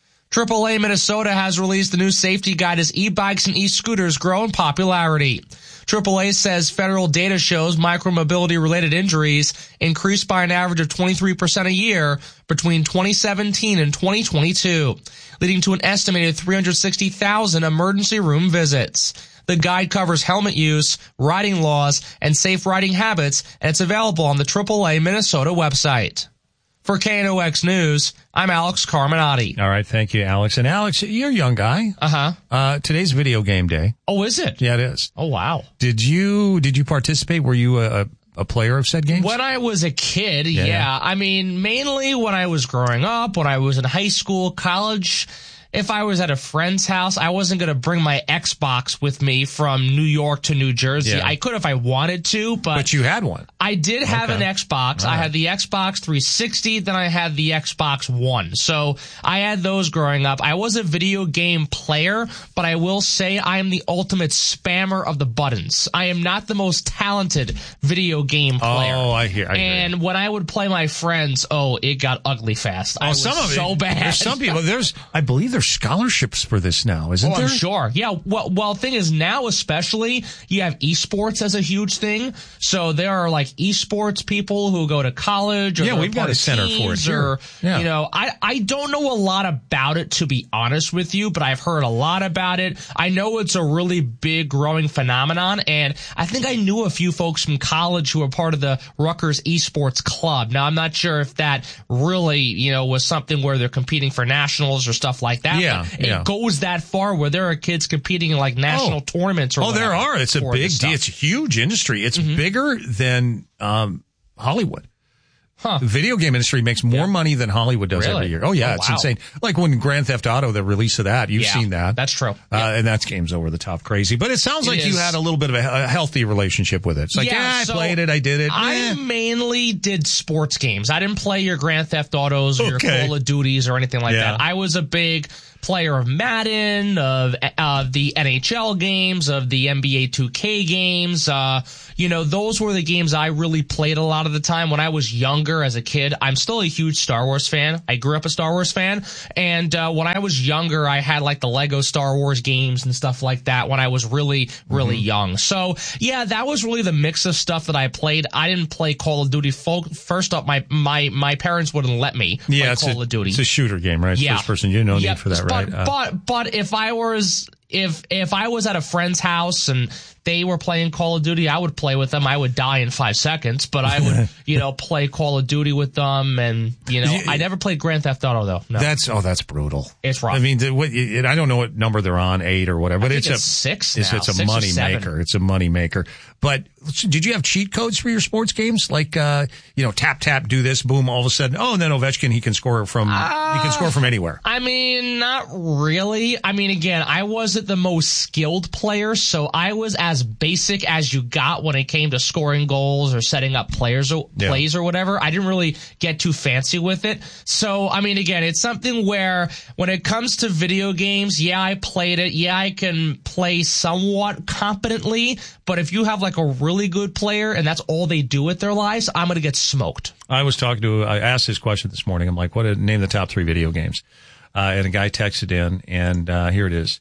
AAA Minnesota has released the new safety guide as e-bikes and e-scooters grow in popularity. AAA says federal data shows micromobility-related injuries increased by an average of 23% a year between 2017 and 2022, leading to an estimated 360,000 emergency room visits. The guide covers helmet use, riding laws, and safe riding habits, and it's available on the AAA Minnesota website. For KNOX News, I'm Alex Carminati. All right, thank you, Alex. And Alex, you're a young guy. Today's video game day. Oh, is it? Yeah, it is. Oh, wow. Did you participate? Were you a player of said games? When I was a kid, yeah. I mean, mainly when I was growing up, when I was in high school, college. If I was at a friend's house, I wasn't going to bring my Xbox with me from New York to New Jersey. Yeah. I could if I wanted to, but you had one. I did have an Xbox. Right. I had the Xbox 360, then I had the Xbox One. So I had those growing up. I was a video game player, but I will say I am the ultimate spammer of the buttons. I am not the most talented video game player. Oh, I hear. And when I would play my friends, it got ugly fast. I was so bad. There's some people. I believe there's scholarships for this now, isn't there? I'm sure. Yeah. Well, thing is now, especially, you have esports as a huge thing. So there are like esports people who go to college. Or we've got a center for it here. I don't know a lot about it, to be honest with you, but I've heard a lot about it. I know it's a really big growing phenomenon, and I think I knew a few folks from college who were part of the Rutgers esports club. Now, I'm not sure if that really, was something where they're competing for nationals or stuff like that. Yeah, but it goes that far where there are kids competing in like national tournaments or whatever. there are. It's a big deal. It's a huge industry. It's bigger than Hollywood. Huh. The video game industry makes more money than Hollywood does every year. Oh, yeah, it's insane. Like when Grand Theft Auto, the release of that, you've seen that. That's true. And that game's over the top crazy. But it sounds like you had a little bit of a healthy relationship with it. It's like, I played it, I did it. I mainly did sports games. I didn't play your Grand Theft Autos or your Call of Duties or anything like that. I was a big player of Madden, of the NHL games, of the NBA 2K games. Those were the games I really played a lot of the time when I was younger as a kid. I'm still a huge Star Wars fan. I grew up a Star Wars fan. And when I was younger, I had like the Lego Star Wars games and stuff like that when I was really, really young. So, yeah, that was really the mix of stuff that I played. I didn't play Call of Duty. First up, my parents wouldn't let me play Call of Duty. It's a shooter game, right? Yeah. First person. You no need for that, right? But if I was at a friend's house and they were playing Call of Duty, I would play with them. I would die in 5 seconds, but I would, play Call of Duty with them. And, I never played Grand Theft Auto though. No. That's brutal. It's rough. I mean, I don't know what number they're on, 8 or whatever, but it's 6 now. It's a money maker. It's a money maker. But did you have cheat codes for your sports games? Like, tap, tap, do this, boom, all of a sudden, and then Ovechkin, he can score from anywhere. I mean, not really. I mean, again, I wasn't the most skilled player, so I was as basic as you got when it came to scoring goals or setting up plays or whatever. I didn't really get too fancy with it. So, I mean, again, it's something where when it comes to video games, I played it. Yeah, I can play somewhat competently, but if you have like a really good player and that's all they do with their lives, I'm going to get smoked. I asked this question this morning. I'm like, name the top 3 video games? And a guy texted in, and here it is.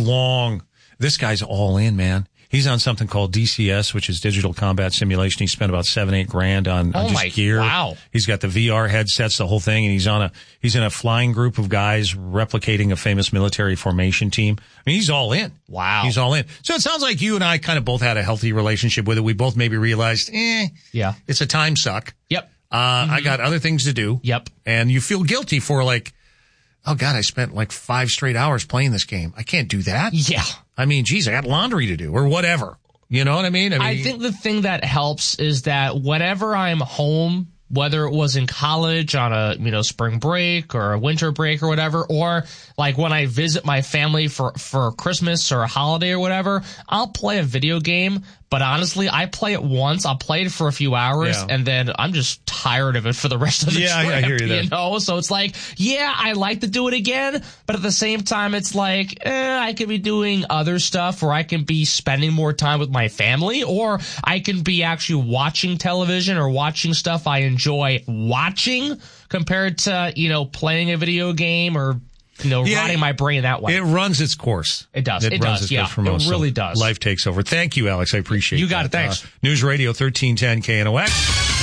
This guy's all in, man. He's on something called DCS, which is Digital Combat Simulation. He spent about $7,000-8,000 on just gear. Wow. He's got the VR headsets, the whole thing, and he's in a flying group of guys replicating a famous military formation team. I mean, he's all in. Wow. He's all in. So it sounds like you and I kind of both had a healthy relationship with it. We both maybe realized, it's a time suck. Yep. I got other things to do. Yep. And you feel guilty for like, oh God, I spent like 5 straight hours playing this game. I can't do that. Yeah. I mean, geez, I got laundry to do or whatever. You know what I mean? I think the thing that helps is that whenever I'm home, whether it was in college on a, spring break or a winter break or whatever, or like when I visit my family for Christmas or a holiday or whatever, I'll play a video game. But honestly, I play it once. I'll play it for a few hours, and then I'm just tired of it for the rest of the trip. I hear you there. So it's like, I like to do it again, but at the same time, it's like, I could be doing other stuff, or I can be spending more time with my family, or I can be actually watching television or watching stuff I enjoy watching compared to, playing a video game or rotting my brain that way. It runs its course. It does. It runs its course for most. It really does. Life takes over. Thank you, Alex. I appreciate it. You got it. Thanks. News Radio 1310 KNOX.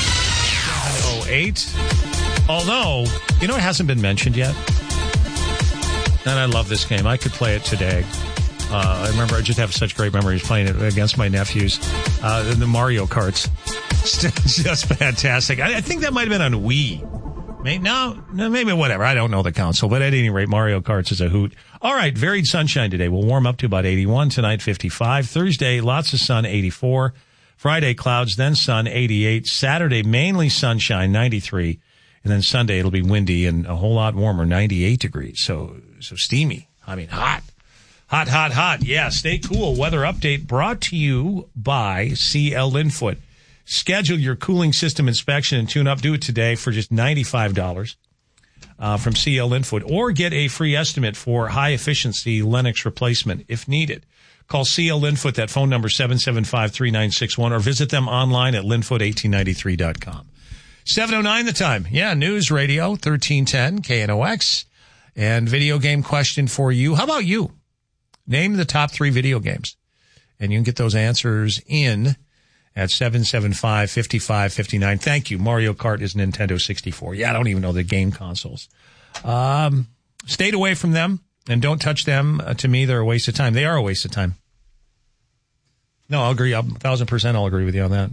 708. Although, it hasn't been mentioned yet. And I love this game. I could play it today. I remember I just have such great memories playing it against my nephews. The Mario Karts. Just fantastic. I think that might have been on Wii. Maybe whatever. I don't know the console, but at any rate, Mario Karts is a hoot. All right, varied sunshine today. We'll warm up to about 81 tonight, 55. Thursday, lots of sun, 84. Friday, clouds, then sun, 88. Saturday, mainly sunshine, 93. And then Sunday, it'll be windy and a whole lot warmer, 98 degrees. So steamy. I mean, hot. Hot, hot, hot. Yeah, stay cool. Weather update brought to you by CL Linfoot. Schedule your cooling system inspection and tune-up. Do it today for just $95 from CL Linfoot. Or get a free estimate for high-efficiency Lennox replacement if needed. Call CL Linfoot, that phone number 775-3961, or visit them online at linfoot1893.com. 7:09 the time. Yeah, News Radio 1310 KNOX. And video game question for you. How about you? Name the top 3 video games. And you can get those answers in at 775-5559. Thank you. Mario Kart is Nintendo 64. Yeah, I don't even know the game consoles. Stayed away from them and don't touch them. To me, they're a waste of time. They are a waste of time. No, I'll agree. 1,000% I'll agree with you on that.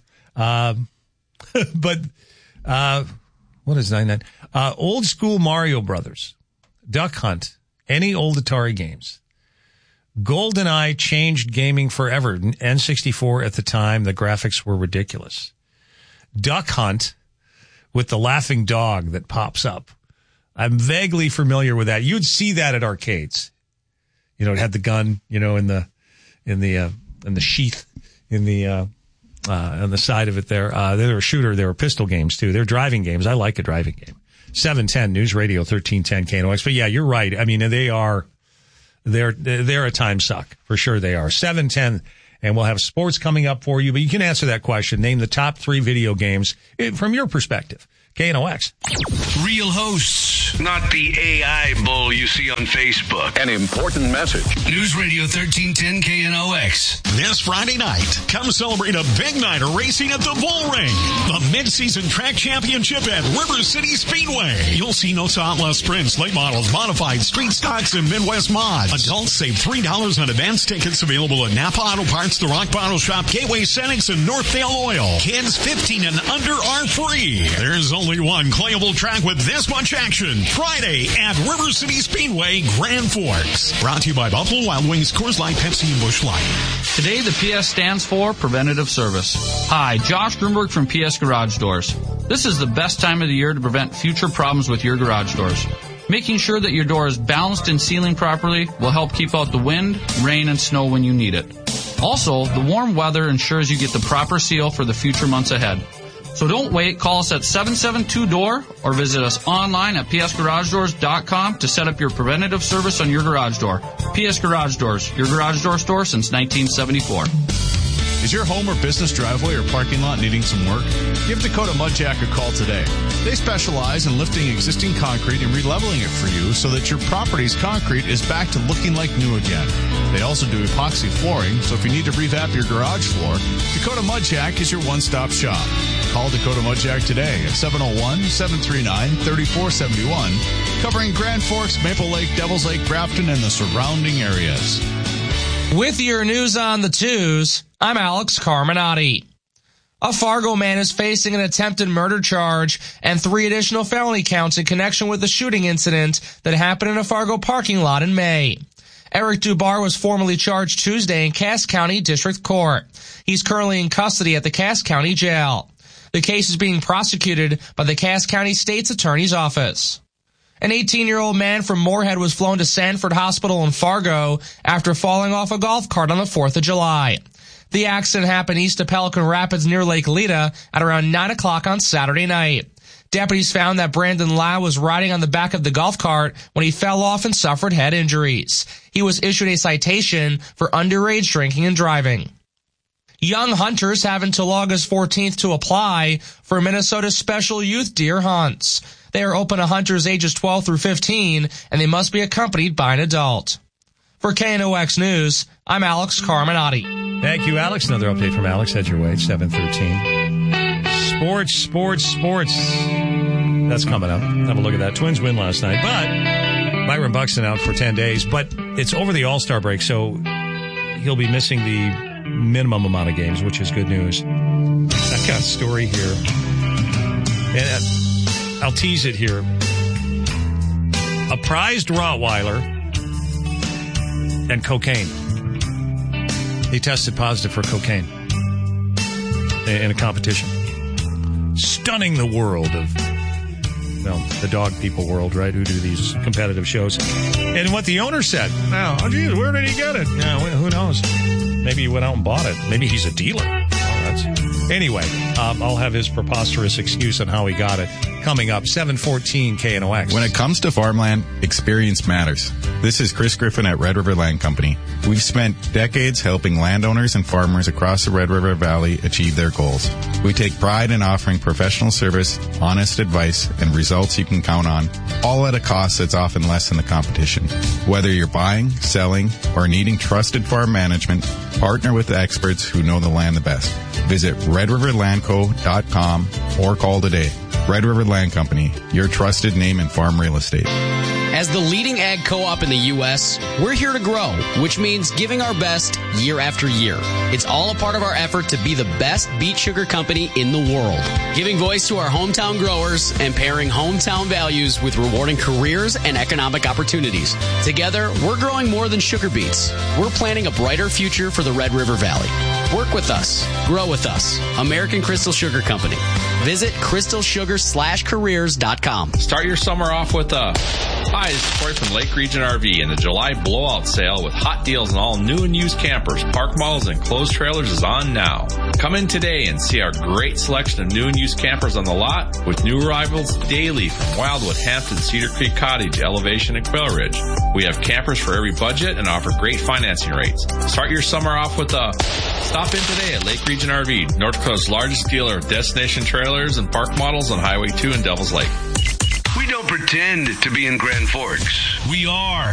But what is 99? Old school Mario Brothers, Duck Hunt, Any old Atari games. GoldenEye changed gaming forever. N64 at the time, the graphics were ridiculous. Duck Hunt with the laughing dog that pops up. I'm vaguely familiar with that. You'd see that at arcades. You know, it had the gun, you know, in the sheath on the side of it there. They were shooter. There were pistol games too. They're driving games. I like a driving game. 710 News Radio 1310 KNOX. But yeah, you're right. I mean, they're a time suck for sure. They are 710. And we'll have sports coming up for you, but you can answer that question. Name the top 3 video games from your perspective. KNOX. Real hosts, not the AI bull you see on Facebook. An important message. News Radio 1310 KNOX. This Friday night, come celebrate a big night of racing at the Bull Ring. The mid-season track championship at River City Speedway. You'll see Nosa Outlaw sprints, late models, modified, street stocks, and Midwest mods. Adults save $3 on advance tickets available at Napa Auto Parts, the Rock Bottle Shop, Gateway Cenex, and Northdale Oil. Kids 15 and under are free. There's only one playable track with this much action. Friday at River City Speedway, Grand Forks. Brought to you by Buffalo Wild Wings, Coors Light, Pepsi, and Busch Light. Today, the PS stands for Preventative Service. Hi, Josh Grunberg from PS Garage Doors. This is the best time of the year to prevent future problems with your garage doors. Making sure that your door is balanced and sealing properly will help keep out the wind, rain, and snow when you need it. Also, the warm weather ensures you get the proper seal for the future months ahead. So don't wait. Call us at 772-DOOR or visit us online at psgaragedoors.com to set up your preventative service on your garage door. PS Garage Doors, your garage door store since 1974. Is your home or business driveway or parking lot needing some work? Give Dakota Mudjack a call today. They specialize in lifting existing concrete and releveling it for you so that your property's concrete is back to looking like new again. They also do epoxy flooring, so if you need to revamp your garage floor, Dakota Mudjack is your one-stop shop. Call Dakota Mudjack today at 701-739-3471, covering Grand Forks, Maple Lake, Devils Lake, Grafton, and the surrounding areas. With your news on the twos, I'm Alex Carminati. A Fargo man is facing an attempted murder charge and 3 additional felony counts in connection with the shooting incident that happened in a Fargo parking lot in May. Eric Dubar was formally charged Tuesday in Cass County District Court. He's currently in custody at the Cass County Jail. The case is being prosecuted by the Cass County State's Attorney's Office. An 18-year-old man from Moorhead was flown to Sanford Hospital in Fargo after falling off a golf cart on the 4th of July. The accident happened east of Pelican Rapids near Lake Lita at around 9 o'clock on Saturday night. Deputies found that Brandon Lau was riding on the back of the golf cart when he fell off and suffered head injuries. He was issued a citation for underage drinking and driving. Young hunters have until August 14th to apply for Minnesota's special youth deer hunts. They are open to hunters ages 12 through 15, and they must be accompanied by an adult. For KNOX News, I'm Alex Carminati. Thank you, Alex. Another update from Alex. Head your way, 7:13. Sports. That's coming up. Have a look at that. Twins win last night, but Byron Buxton out for 10 days. But it's over the All-Star break, so he'll be missing the minimum amount of games, which is good news. I've got a story here, and I'll tease it here. A prized Rottweiler and cocaine. He tested positive for cocaine in a competition. Stunning the world of, well, the dog people world, right, who do these competitive shows. And what the owner said, oh, geez, where did he get it? Yeah, who knows? Maybe he went out and bought it. Maybe he's a dealer. Anyway, I'll have his preposterous excuse on how he got it coming up. 7:14 KNOX. When it comes to farmland, experience matters. This is Chris Griffin at Red River Land Company. We've spent decades helping landowners and farmers across the Red River Valley achieve their goals. We take pride in offering professional service, honest advice, and results you can count on, all at a cost that's often less than the competition. Whether you're buying, selling, or needing trusted farm management, partner with the experts who know the land the best. Visit redriverlandco.com or call today. Red River Land Company, your trusted name in farm real estate. As the leading ag co-op in the U.S., we're here to grow, which means giving our best year after year. It's all a part of our effort to be the best beet sugar company in the world. Giving voice to our hometown growers and pairing hometown values with rewarding careers and economic opportunities. Together, we're growing more than sugar beets. We're planning a brighter future for the Red River Valley. Work with us. Grow with us. American Crystal Sugar Company. Visit crystalsugar/careers.com. Start your summer off with Hi, this is Corey from Lake Region RV, and the July blowout sale with hot deals on all new and used campers, park models, and closed trailers is on now. Come in today and see our great selection of new and used campers on the lot with new arrivals daily from Wildwood, Hampton, Cedar Creek Cottage, Elevation, and Quail Ridge. We have campers for every budget and offer great financing rates. Start your summer off with Stop in today at Lake Region RV, North Dakota's largest dealer of destination trailers and park models on Highway 2 in Devils Lake. We don't pretend to be in Grand Forks. We are.